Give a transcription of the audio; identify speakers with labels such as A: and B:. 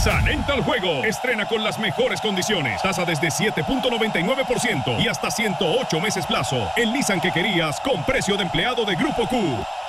A: Nissan entra al juego. Estrena con las mejores condiciones. Tasa desde 7.99% y hasta 108 meses plazo. El Nissan que querías con precio de empleado de Grupo Q.